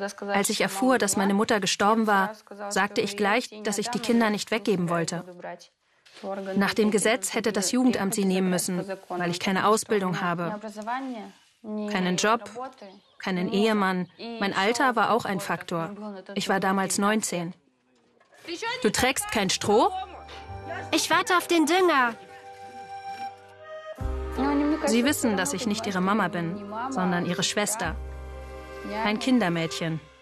Als ich erfuhr, dass meine Mutter gestorben war, sagte ich gleich, dass ich die Kinder nicht weggeben wollte. Nach dem Gesetz hätte das Jugendamt sie nehmen müssen, weil ich keine Ausbildung habe, keinen Job, keinen Ehemann. Mein Alter war auch ein Faktor. Ich war damals 19. Du trägst kein Stroh? Ich warte auf den Dünger. Sie wissen, dass ich nicht ihre Mama bin, sondern ihre Schwester. Ein Kindermädchen.